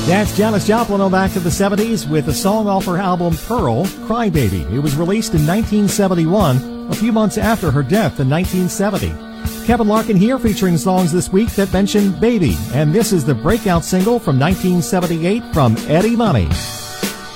That's Janis Joplin on back to the 70s with a song off her album Pearl, Cry Baby. It was released in 1971, a few months after her death in 1970. Kevin Larkin here featuring songs this week that mention Baby, and this is the breakout single from 1978 from Eddie Money.